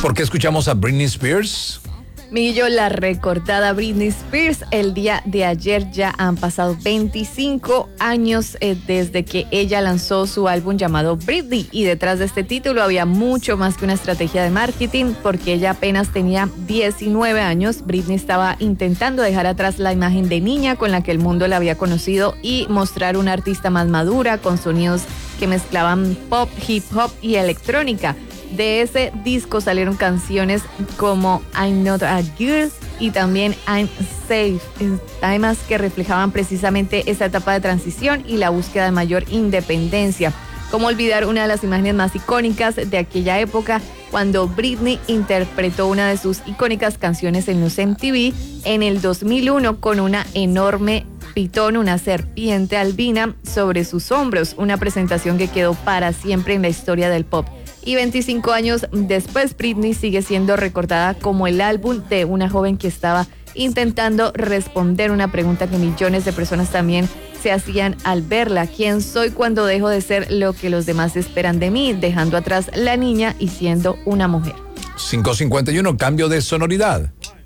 ¿Por qué escuchamos a Britney Spears? Miguel, la recordada Britney Spears, el día de ayer ya han pasado 25 años desde que ella lanzó su álbum llamado Britney, y detrás de este título había mucho más que una estrategia de marketing, porque ella apenas tenía 19 años. Britney estaba intentando dejar atrás la imagen de niña con la que el mundo la había conocido y mostrar una artista más madura con sonidos que mezclaban pop, hip hop y electrónica. De ese disco salieron canciones como I'm Not a Girl y también I'm Safe, además que reflejaban precisamente esa etapa de transición y la búsqueda de mayor independencia. ¿Cómo olvidar una de las imágenes más icónicas de aquella época, cuando Britney interpretó una de sus icónicas canciones en los MTV en el 2001 con una enorme pitón, una serpiente albina sobre sus hombros, una presentación que quedó para siempre en la historia del pop? Y 25 años después, Britney sigue siendo recordada como el álbum de una joven que estaba intentando responder una pregunta que millones de personas también se hacían al verla. ¿Quién soy cuando dejo de ser lo que los demás esperan de mí? Dejando atrás la niña y siendo una mujer. 551, cambio de sonoridad.